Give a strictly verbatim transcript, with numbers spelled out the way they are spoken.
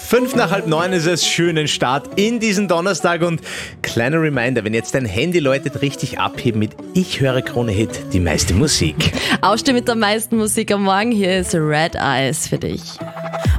Fünf nach halb neun ist es, schönen Start in diesen Donnerstag und kleiner Reminder, wenn jetzt dein Handy läutet, richtig abheben mit Ich höre Krone Hit, die meiste Musik. Aufstehen mit der meisten Musik am Morgen, hier ist Red Eyes für dich.